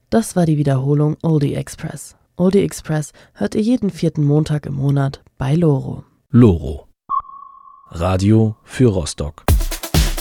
Das war die Wiederholung Oldie Express. Oldie Express hört ihr jeden 4. Montag im Monat bei Loro. Loro. Radio für Rostock.